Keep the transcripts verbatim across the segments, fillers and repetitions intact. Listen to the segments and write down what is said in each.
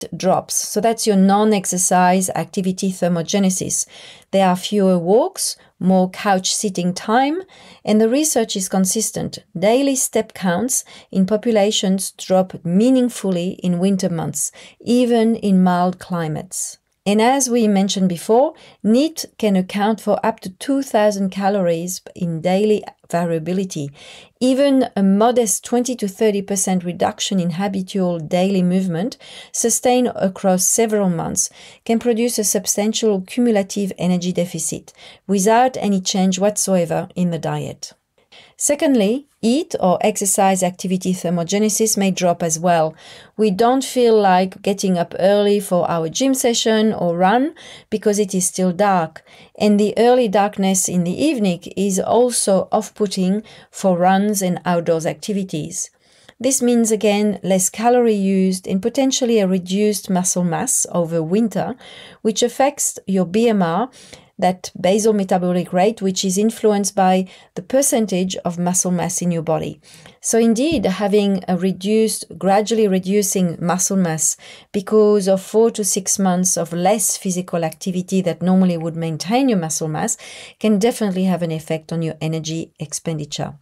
drops. So that's your non-exercise activity thermogenesis. There are fewer walks, more couch sitting time, and the research is consistent. Daily step counts in populations drop meaningfully in winter months, even in mild climates. And as we mentioned before, N E A T can account for up to two thousand calories in daily variability. Even a modest twenty to thirty percent reduction in habitual daily movement, sustained across several months, can produce a substantial cumulative energy deficit without any change whatsoever in the diet. Secondly, heat or exercise activity thermogenesis may drop as well. We don't feel like getting up early for our gym session or run because it is still dark, and the early darkness in the evening is also off-putting for runs and outdoors activities. This means, again, less calorie used and potentially a reduced muscle mass over winter, which affects your B M R, that basal metabolic rate, which is influenced by the percentage of muscle mass in your body. So indeed, having a reduced, gradually reducing muscle mass because of four to six months of less physical activity that normally would maintain your muscle mass can definitely have an effect on your energy expenditure.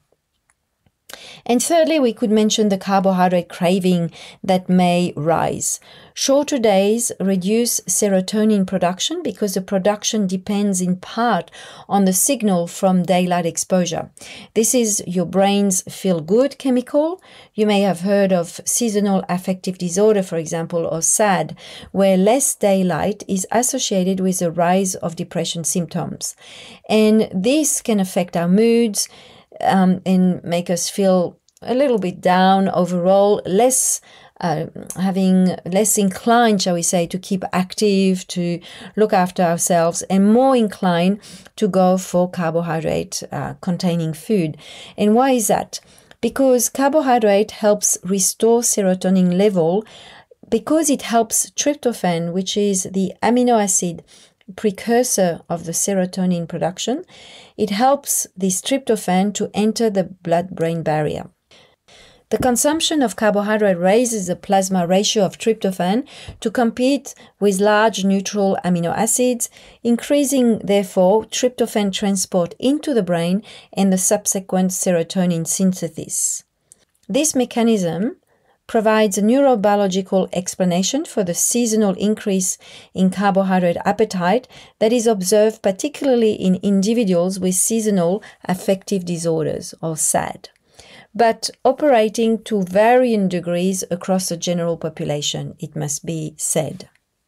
And thirdly, we could mention the carbohydrate craving that may rise. Shorter days reduce serotonin production because the production depends in part on the signal from daylight exposure. This is your brain's feel-good chemical. You may have heard of seasonal affective disorder, for example, or S A D, where less daylight is associated with a rise of depression symptoms. And this can affect our moods, Um, and make us feel a little bit down overall, less uh, having less inclined, shall we say, to keep active, to look after ourselves, and more inclined to go for carbohydrate uh, containing food. And why is that? Because carbohydrate helps restore serotonin level, because it helps tryptophan, which is the amino acid precursor of the serotonin production. It helps this tryptophan to enter the blood-brain barrier. The consumption of carbohydrate raises the plasma ratio of tryptophan to compete with large neutral amino acids, increasing, therefore, tryptophan transport into the brain and the subsequent serotonin synthesis. This mechanism provides a neurobiological explanation for the seasonal increase in carbohydrate appetite that is observed particularly in individuals with seasonal affective disorders, or S A D, but operating to varying degrees across the general population, it must be said.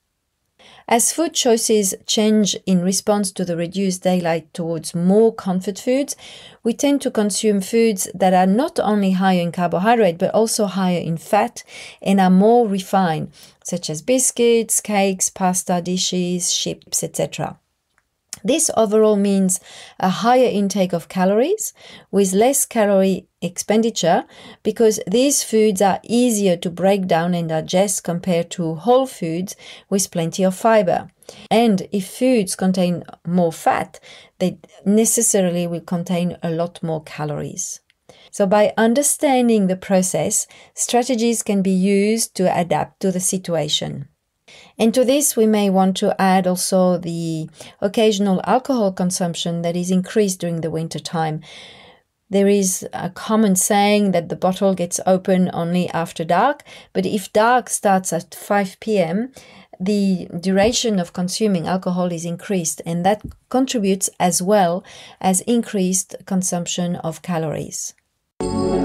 As food choices change in response to the reduced daylight towards more comfort foods, we tend to consume foods that are not only higher in carbohydrate, but also higher in fat and are more refined, such as biscuits, cakes, pasta dishes, chips, et cetera. This overall means a higher intake of calories with less calorie expenditure because these foods are easier to break down and digest compared to whole foods with plenty of fiber. And if foods contain more fat, they necessarily will contain a lot more calories. So by understanding the process, strategies can be used to adapt to the situation. And to this, we may want to add also the occasional alcohol consumption that is increased during the winter time. There is a common saying that the bottle gets open only after dark, but if dark starts at five p m, the duration of consuming alcohol is increased, and that contributes as well as increased consumption of calories.